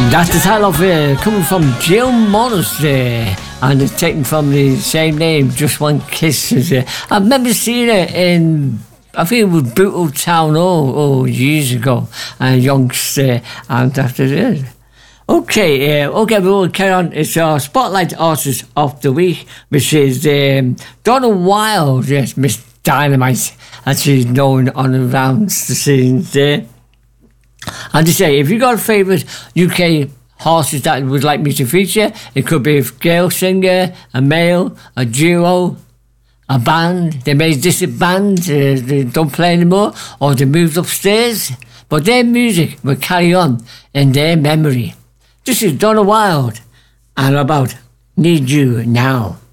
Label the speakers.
Speaker 1: That's the title of coming from Jill Morris and it's taken from the same name, Just One Kiss. I remember seeing it in, I think it was Brutal Town Hall years ago, and youngster, and after it. Okay, we'll carry on. It's our Spotlight Artist of the Week, which is Donna Wilde, yes, Miss Dynamite, as she's known on around the scenes there. And to say, if you got a favourite UK artist that would like me to feature, it could be a girl singer, a male, a duo, a band. They may disband, they don't play anymore, or they moved upstairs, but their music will carry on in their memory. This is Donna Wilde, and about Need You Now.